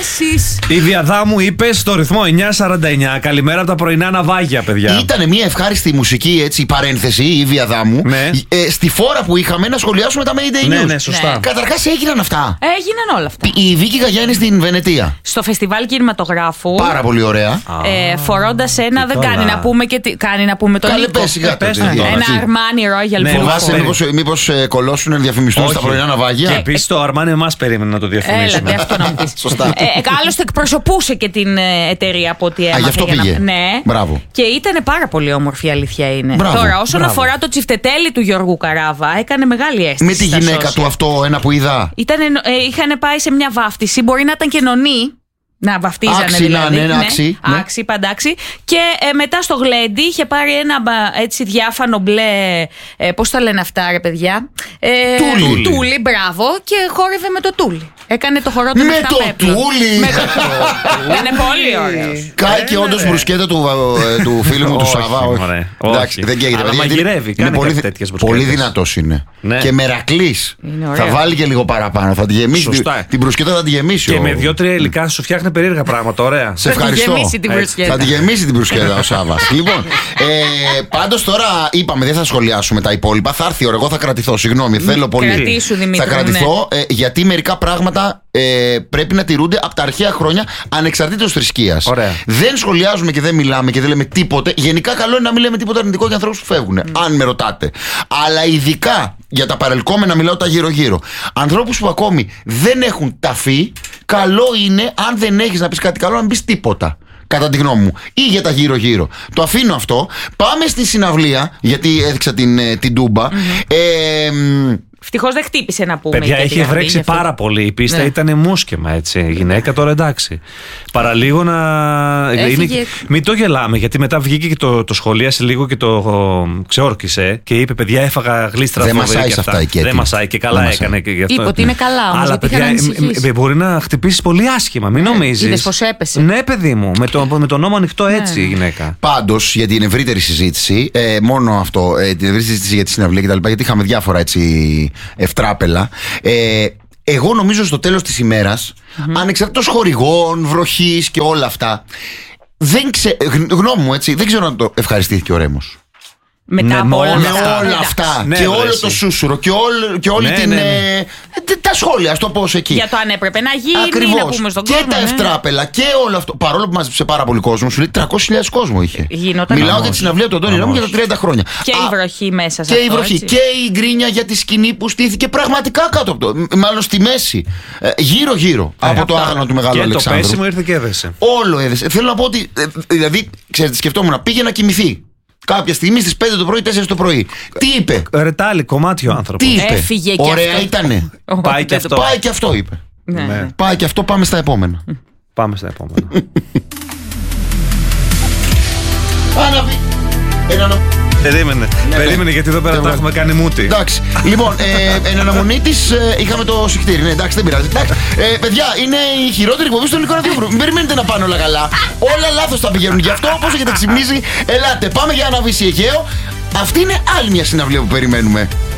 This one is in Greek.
φτάσεις. Η Διαδάμου είπε στο ρυθμό 9:49. Καλημέρα από τα πρωινά ναυάγια, παιδιά. Ήτανε μια ευχάριστη μουσική, έτσι, παρένθεση, η Διαδάμου. Ναι. Στη φόρα που είχαμε να σχολιάσουμε τα Mayday News. Ναι, σωστά. Καταρχάς έγιναν αυτά. Έγιναν όλα αυτά. Η Βίκη Γαγιάννη στην Βενετία. Στο φεστιβάλ κινηματογράφου. Πάρα πολύ ωραία. Φορώντας ένα, δεν κάνει να πούμε κάνει να πούμε τον Καλέ, Νίκο. πες σιγά το. Ένα Armani Royal Ναι, Blue. Μήπως κολώσουν να διαφημιστούν στα πρωινά ναυάγια. Και επίσης το Armani εμάς περίμενε να το διαφημίσουμε. Έλα, αυτό να μου πεις. Σωστά. Άλλωστε εκπροσωπούσε και την εταιρεία από ό,τι έμαθα. Γι' αυτό πήγε. Ναι. Μπράβο. Και ήταν πάρα πολύ όμορφη, η αλήθεια είναι. Μπράβο. Τώρα, όσον Μπράβο. αφορά το τσιφτετέλι του Γιώργου Καράβα, έκανε μεγάλη αίσθηση. Με τη στα γυναίκα social. του αυτό, ένα που είδα. Είχαν πάει σε μια βάφτιση, μπορεί να ήταν και νονή. Να βαφτίζανε Άξι, δηλαδή. ναι, άξι, ναι. Άξι, παντάξι. Και μετά στο γλέντι είχε πάρει ένα έτσι διάφανο μπλε. Πώς τα λένε αυτά, ρε παιδιά. Τούλι. Τούλι, μπράβο. Και χόρευε με το τούλι. Έκανε το χορό του Με Μεχτά το Πέπλο. τούλι. Με το τούλι. Είναι πολύ ωραίο. Κάει και όντως μπρουσκέτα του φίλου μου του Σάβα. Ωραία. Εντάξει, δεν καίγεται. Αλλά παιδιά, μαγειρεύει, είναι κάνει πολύ, κάτι τέτοιες μπρουσκέτες. πολύ δυνατός είναι. Ναι. Και μερακλής. Είναι ωραίο. Θα βάλει και λίγο παραπάνω. Θα τη γεμίσει. Σωστά. Την μπρουσκέτα θα τη γεμίσει. Και με 2-3 υλικά σου φτιάχνει περίεργα πράγματα. Ωραία. Σε Θα τη ευχαριστώ. γεμίσει την μπρουσκέτα. Θα τη γεμίσει την μπρουσκέτα ο Σάββας. Λοιπόν, πάντως τώρα είπαμε, δεν θα σχολιάσουμε τα υπόλοιπα. Θα έρθει η ώρα. Εγώ θα κρατηθώ. Συγγνώμη, θέλω πολύ. Κρατήσου, Δημήτρη. Θα κρατηθώ γιατί μερικά πράγματα πρέπει να τηρούνται από τα αρχαία χρόνια ανεξαρτήτως θρησκείας. Ωραία. Δεν σχολιάζουμε και δεν μιλάμε και δεν λέμε τίποτε. Γενικά, καλό είναι να μην λέμε τίποτα αρνητικό για ανθρώπους που φεύγουν. Αν με ρωτάτε. Αλλά ειδικά για τα παρελκόμενα, μιλάω τα γύρω-γύρω. Ανθρώπους που ακόμη δεν έχουν ταφεί, καλό είναι, αν δεν έχεις να πεις κάτι καλό, να μην πεις τίποτα. Κατά τη γνώμη μου. Ή για τα γύρω-γύρω. Το αφήνω αυτό. Πάμε στη συναυλία, γιατί έδειξα την Τούμπα. Ευτυχώς δεν χτύπησε να πούμε. Παιδιά, γιατί έχει είχα πει βρέξει γι' αυτό. πάρα πολύ. Η πίστα Ναι. ήταν μουσκεμα, έτσι. Η γυναίκα τώρα εντάξει. Παραλίγο να. Έφυγε. Μην το γελάμε, γιατί μετά βγήκε και το σχολίασε λίγο και το ξεόρκησε και είπε: παιδιά, έφαγα γλίστρα Δεν φοβερή μασάει και σε αυτά η Κέτη. Δεν μασάει και καλά Δεν μασάει. έκανε. Και γι' αυτό. Είπε ότι είναι καλά όμως, Αλλά γιατί παιδιά, είχαν ανησυχήσει. μπορεί να χτυπήσει πολύ άσχημα. Μην νομίζει. είδες πως έπεσε. Ναι, παιδί μου, με τον νόμο ανοιχτό έτσι η γυναίκα. Πάντως, για την ευρύτερη συζήτηση, μόνο αυτό, την ευρύτερη συζήτηση για τη συναυλία κτλ., γιατί είχαμε διάφορα έτσι ευτράπελα. Εγώ νομίζω στο τέλος της ημέρας, ανεξαρτήτως χορηγών, βροχής και όλα αυτά, γνώμη μου έτσι, δεν ξέρω αν το ευχαριστήθηκε ο Ρέμος. Μετά από με όλα όλα αυτά. Όλα Εντάξει. αυτά. Ναι, Και βρε, όλο εσύ. το σούσουρο και όλη Ναι, την. ναι, ναι. Τα σχόλια, α το πω εκεί. Για το αν έπρεπε να γίνει, Ακριβώς. να πούμε στον Και κόσμο. τα ναι. ευτράπελα και όλο αυτό. Παρόλο που μάζεψε πάρα πολύ κόσμο, σου λέει 300.000 κόσμο είχε. Γινόταν Μιλάω χαμός. για τη συναυλία του Αντώνη Ρέμου για τα 30 χρόνια. Και η βροχή μέσα σε Και η αυτό, βροχή έτσι. και η γκρίνια για τη σκηνή που στήθηκε πραγματικά κάτω από το. Μάλλον στη μέση. Γύρω-γύρω από το άγαλμα του Μεγάλου Και το Αλεξάνδρου. πέσιμο ήρθε και έδεσε. Όλο έδεσε. Θέλω να πω ότι. Δηλαδή, ξέρετε, σκεφτόμουν, πήγε να κοιμηθεί. Κάποια στιγμή στις 5 το πρωί, 4 το πρωί. Τι είπε. Ρετάλι, κομμάτι ο άνθρωπος. Τι είπε. Έφυγε και Ωραία αυτό. ήτανε. Πάει και αυτό. Πάει και αυτό, είπε. Ναι, ναι. Πάει και αυτό, πάμε στα επόμενα. Πάμε στα επόμενα. Άναβη. Περίμενε, γιατί εδώ πέρα τα έχουμε κάνει μούτι. Εντάξει. Λοιπόν, εν αναμονή τη είχαμε το συχτήρι. Ναι, εντάξει, δεν πειράζει. Εντάξει. Παιδιά, είναι η χειρότερη εκπομπή στο ελληνικό ραδιόφωνο. Μην περιμένετε να πάνε όλα καλά. Όλα λάθος θα πηγαίνουν. Γι' αυτό, όπως έχετε ξυπνήσει, ελάτε. Πάμε για Αναβίση Αιγαίο. Αυτή είναι άλλη μια συναυλία που περιμένουμε.